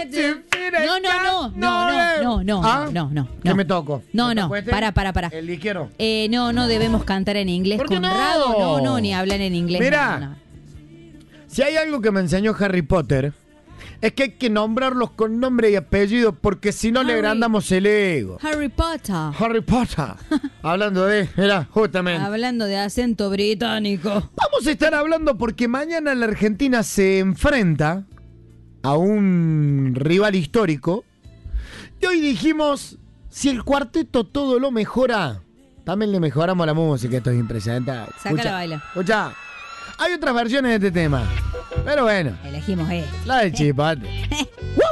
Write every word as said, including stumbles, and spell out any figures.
No, no, no, no, no, no, ¿Ah? no, no, no. ¿Qué me toco? No, ¿Me no, toco este? para, para, para. El liquero. Eh, no, no debemos cantar en inglés, ¿Por qué no? Conrado. No, no, ni hablar en inglés. Mirá. No, no. Si hay algo que me enseñó Harry Potter, es que hay que nombrarlos con nombre y apellido, porque si no le Harry. agrandamos el ego. Harry Potter. Harry Potter. Hablando de... Era, justamente. Hablando de acento británico. Vamos a estar hablando porque mañana la Argentina se enfrenta a un rival histórico. Y hoy dijimos, si el cuarteto todo lo mejora, también le mejoramos la música. Esto es impresionante. Saca la baila. Escucha, hay otras versiones de este tema, pero bueno, Elegimos este. la del Chipote.